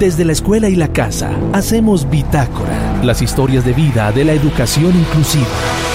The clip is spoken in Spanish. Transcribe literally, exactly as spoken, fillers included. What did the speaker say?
Desde la escuela y la casa, hacemos Bitácora, las historias de vida de la educación inclusiva.